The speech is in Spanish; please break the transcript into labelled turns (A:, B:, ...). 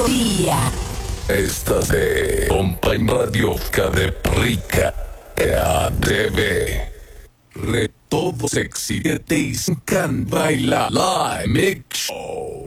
A: Dia.
B: Esta se Company Radiówka de Prika EATV. Re todo sexy de Teis Can Baila Live Mix Show.